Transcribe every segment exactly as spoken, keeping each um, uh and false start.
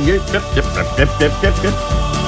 Yep, yep, yep, yep, yep, yep, yep.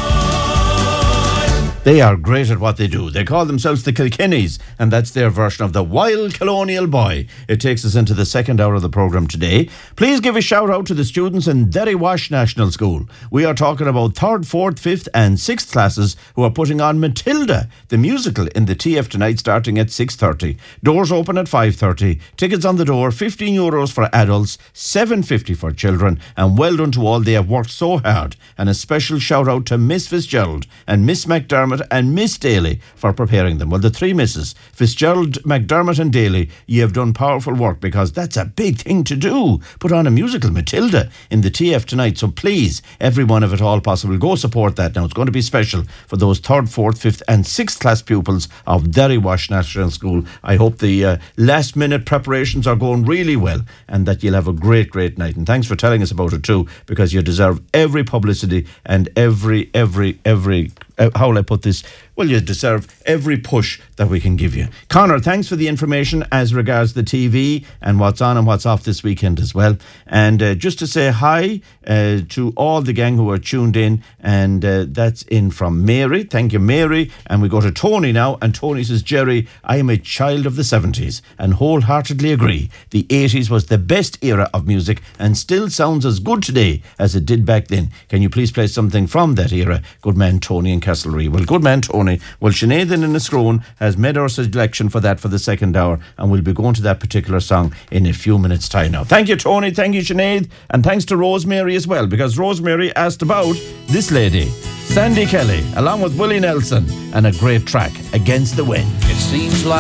They are great at what they do. They call themselves the Kilkennys, and that's their version of the Wild Colonial Boy. It takes us into the second hour of the programme today. Please give a shout out to the students in Derry Wash National School. We are talking about third, fourth, fifth and sixth classes who are putting on Matilda, the musical, in the T F tonight starting at six thirty. Doors open at five thirty. Tickets on the door, fifteen euros for adults, seven fifty for children, and well done to all. They have worked so hard. And a special shout out to Miss Fitzgerald and Miss McDermott and Miss Daly for preparing them. Well, the three misses, Fitzgerald, McDermott and Daly, you have done powerful work, because that's a big thing to do. Put on a musical, Matilda, in the T F tonight. So please, everyone, if at all possible, go support that. Now, it's going to be special for those third, fourth, fifth and sixth class pupils of Derry Wash National School. I hope the uh, last minute preparations are going really well and that you'll have a great, great night. And thanks for telling us about it too, because you deserve every publicity and every, every, every, uh, how will I put this? Well, you deserve every push that we can give you. Connor, thanks for the information as regards the T V and what's on and what's off this weekend as well. And uh, just to say hi uh, to all the gang who are tuned in, and uh, that's in from Mary. Thank you, Mary. And we go to Tony now, and Tony says, Jerry, I am a child of the seventies and wholeheartedly agree. The eighties was the best era of music and still sounds as good today as it did back then. Can you please play something from that era? Good man, Tony in Castlereagh. Well, good man, Tony. Well, Sinead in Enniscrone has made our selection for that for the second hour, and we'll be going to that particular song in a few minutes' time now. Thank you, Tony. Thank you, Sinead. And thanks to Rosemary as well, because Rosemary asked about this lady, Sandy Kelly, along with Willie Nelson, and a great track, Against the Wind. It seems like